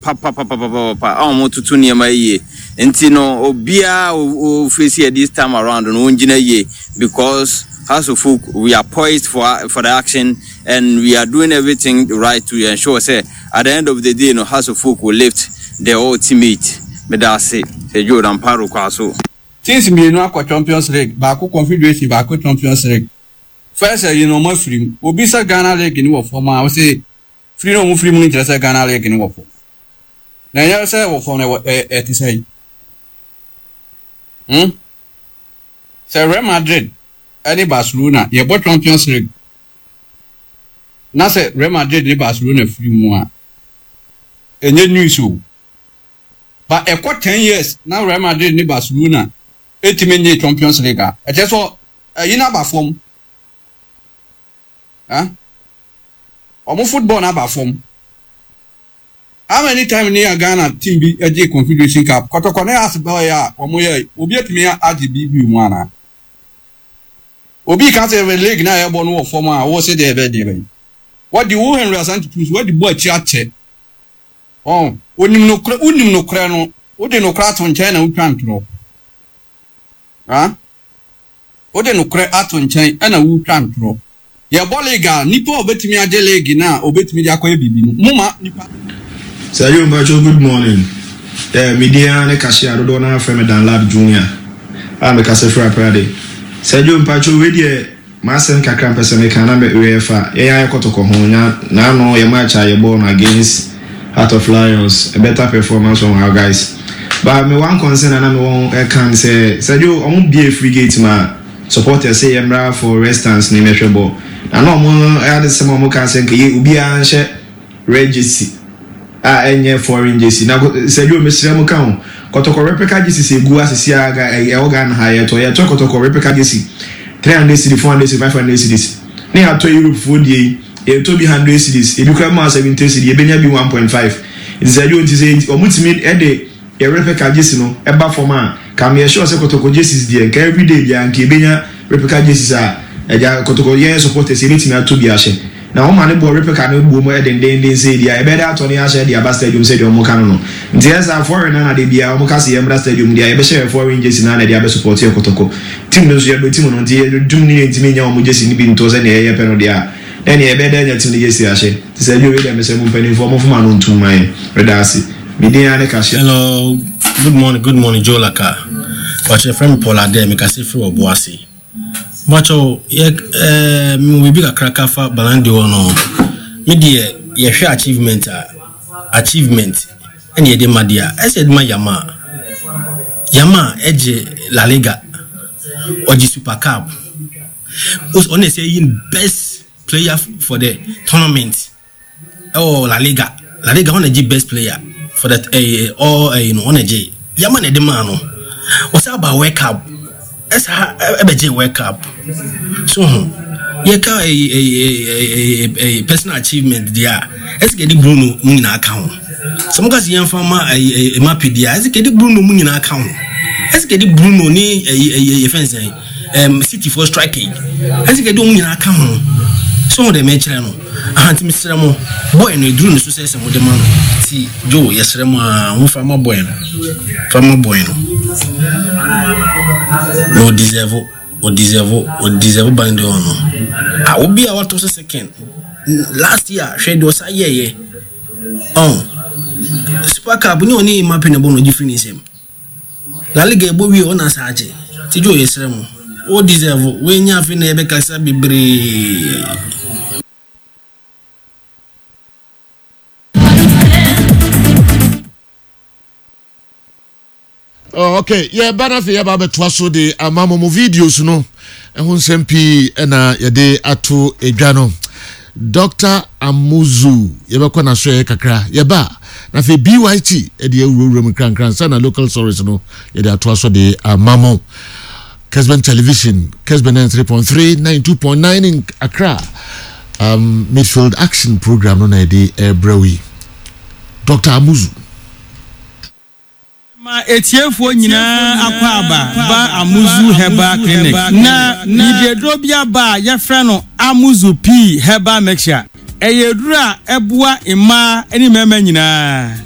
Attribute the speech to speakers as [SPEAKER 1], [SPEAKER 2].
[SPEAKER 1] papa tutu niema ye enti no obia o face this time around no ngina ye because House of Folk we are poised for the action and we are doing everything right to ensure say at the end of the day no House of Folk will lift the ultimate medase se Jordan Paro kwaso
[SPEAKER 2] since me no akwa Champions League ba ko Confederation ba ko Champions League first you know my free obi sa Ghana League ni wo form I say free no mo free mo interest Ghana League ni wo form na ya say wo form na ti say say Real Madrid any Barcelona ye bo Champions League na say Real Madrid ni Barcelona free mo a enye news o but e 10 years now Real Madrid ni Barcelona etime Champions League e je so yina ba form omo football na ba form how many time ni Ghana team bi eje Confederation Cup kotoko na asba ya omo ye obi etime RGB bi mu ana obi can say league na e bo no form a wo say dey be dey what the Henry Asante choose what the boy chiache onim no kra no wo de no kra to nchen na utwa ntro wo de no kra ato nchen na wo utwa ntro ye boliga nipa obetimi age league na obetimi de akoye bibi no muma nipa
[SPEAKER 3] Sayo Mbacho, good morning. Media ne Kashia do na frame Dan Lab Junior. Me kase fra prade. Sayo Mbacho we de masem kakra pese me kana me UEFA. Ya kotoko ho nya na no ye match ye ball against Heart of Lions. A better performance from our guys. But me one concern na me won can say Sayo omo be a free gate ma supporters say emra for restance ni mehwebo. Na no mo ya de sem mo kan say nke ye obi a nhye register enye foreign jersey na Sadio mesrem kan kotoko replica jersey se gu asisi aga organ higher to ya to kotoko replica jersey 300 cedi 400 cedi 500 cedis ne ato Europe for die e to bi 100 cedis e bi kwa ma 70 cedi e benya bi 1.5 Sadio nti say omutimi e de e replica jersey no e ba form a kam ye sure say kotoko jerseys die nka every day bia nka e benya replica jerseys a e ja kotoko ye supporters e bitimi ato bi ahye na o ma ne bo replica na gbo mo e den say dia e be da to ne a share dia ba stadium say dia mo kan no nti esa foreign na de bia o mo ka se yemra stadium dia e be share foreign jersey na dia be support e kotoko team no so ye do team no nti dum ni ntimi nya o mo jersey ni bi nto se na ye pe no dia then e be da nya team ni jersey a share ti say you we dem se mo mpani fo mo fo ma no ntum mai redasi media ne ka share.
[SPEAKER 4] Hello, good morning Jolaka. Watch your friend Paul Ade me ka se free Obuasi. Macho we big a cracker for Balandi no media ye share achievement and ye de madia I said my yama edge La Liga or the Super Cup was honestly in best player for the tournament. La Liga on the best player for that on a J yama ne de mano what's about wake up esa ebeje wake up so ye ka a personal achievement dia esa ke di Bruno mu nyina aka ho some guys yan fama a map dia esa ke di Bruno mu nyina aka ho esa ke di Bruno ni fence City for striking esa ke di mu nyina aka ho so de me kire no anti misere mo boy no eduru no so say mo de man ti jo yesere mo a fama boy no no deserve band on I will be our to second last year shade was a year Super Cup ni oni map na bono ji finish him La Liga ebo wi ona saje ti jo yesere mo o deserve we nya fi na ebe kasa bibre.
[SPEAKER 5] Oh, okay, yeah, benefit ya ba betwa so de amamomo videos no ehun sempi na ya de ato edwa no Dr. Amuzu yebekwa na so kakra yeba na fe BYT e de ewurum krankran sana local stories no ya de ato so de amamo Kesben Television Kesben 3.3 92.9 in Accra midfield action program no na de Brawi Dr. Amuzu
[SPEAKER 6] etiefo nyina akwaba ba Amuzu Herbal Clinic na nibedrobia ba ya frɛ no Amuzu P Herbal Mixture eyedura ebua ima eni mema nyina